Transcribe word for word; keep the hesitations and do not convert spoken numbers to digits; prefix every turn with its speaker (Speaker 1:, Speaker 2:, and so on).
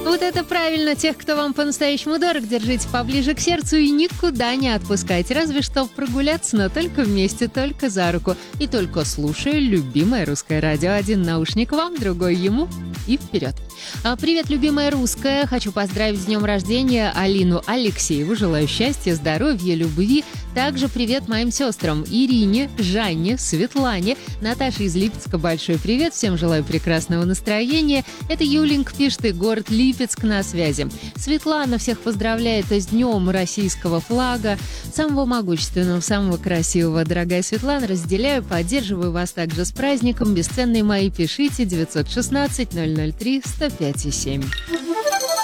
Speaker 1: Вот это правильно. Тех, кто вам по-настоящему дорог, держите поближе к сердцу и никуда не отпускайте. Разве что прогуляться, но только вместе, только за руку. И только слушая любимое русское радио. Один наушник вам, другой ему и вперед. А, привет, любимая русская. Хочу поздравить с днем рождения Алину Алексееву. Желаю счастья, здоровья, любви. Также привет моим сестрам Ирине, Жанне, Светлане, Наташе из Липецка. Большой привет. Всем желаю прекрасного настроения. Это Юленька пишет, и город Липецк на связи. Светлана всех поздравляет с днем российского флага. Самого могущественного, самого красивого. Дорогая Светлана, разделяю, поддерживаю вас также с праздником. Бесценные мои, пишите девятьсот шестнадцать ноль ноль три сто пять семь.